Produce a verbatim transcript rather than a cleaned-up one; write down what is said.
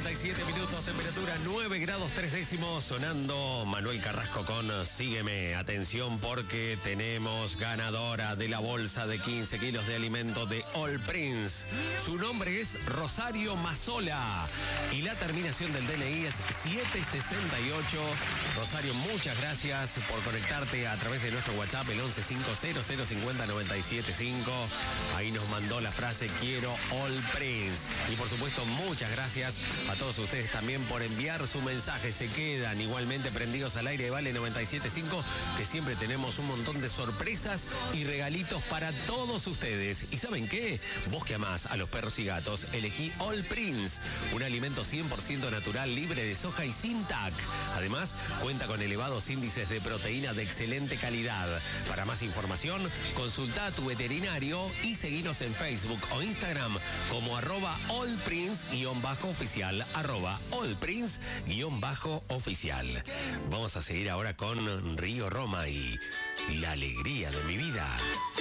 cincuenta y siete minutos, temperatura nueve grados tres décimos, sonando Manuel Carrasco con Sígueme. Atención porque tenemos ganadora de la bolsa de quince kilos de alimento de All Prince. Su nombre es Rosario Mazzola y la terminación del D N I es siete sesenta y ocho. Rosario, muchas gracias por conectarte a través de nuestro WhatsApp, el once cinco cero cero cincuenta noventa y siete cinco. Ahí nos mandó la frase quiero All Prince. Y por supuesto, muchas gracias a todos ustedes también por enviar su mensaje. Se quedan igualmente prendidos al aire de Vale noventa y siete punto cinco, que siempre tenemos un montón de sorpresas y regalitos para todos ustedes. ¿Y saben qué? Vos que amás a los perros y gatos, elegí All Prince, un alimento cien por ciento natural, libre de soja y sin T A C. Además, cuenta con elevados índices de proteína de excelente calidad. Para más información, consulta a tu veterinario y seguinos en Facebook o Instagram como arroba allprince-oficial, arroba allprince-oficial. Vamos a seguir ahora con Río Roma y La alegría de mi vida.